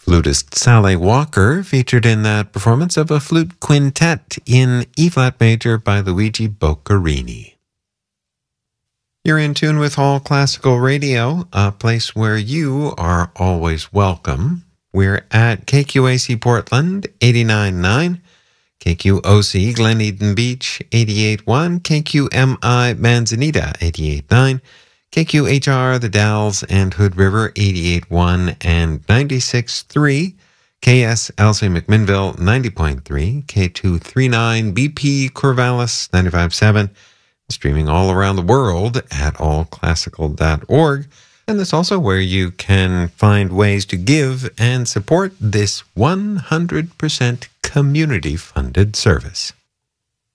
Flutist Sally Walker featured in that performance of a flute quintet in E-flat major by Luigi Boccherini. You're in tune with All Classical Radio, a place where you are always welcome. We're at KQAC Portland, 89.9, KQOC Glen Eden Beach, 88.1, KQMI Manzanita, 88.9, KQHR The Dalles and Hood River, 88.1 and 96.3, KSLC McMinnville, 90.3, K239 BP Corvallis, 95.7, streaming all around the world at allclassical.org. And that's also where you can find ways to give and support this 100% community-funded service.